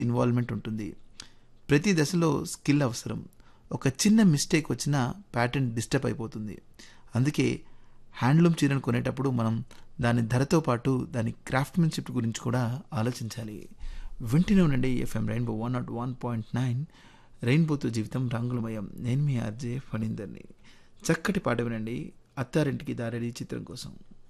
Involvement ఉంటుంది. ప్రతి దశలో స్కిల్ అవసరం. ఒక చిన్న మిస్టేక్ వచ్చినా ప్యాటర్న్ డిస్టర్బ్ అయిపోతుంది. అందుకే హ్యాండ్లూమ్ చీరను కొనేటప్పుడు మనం దాని ధరతో పాటు దాని క్రాఫ్ట్మెన్షిప్ గురించి కూడా ఆలోచించాలి. వింటూనే ఉండండి ఎఫ్ఎం రెయిన్బో 101.9. రెయిన్బోతో జీవితం రంగులమయం. నేను మీ ఆర్జే ఫణీందర్ని. చక్కటి పాట వినండి. అత్తారింటికి దారేది చిత్రం కోసం.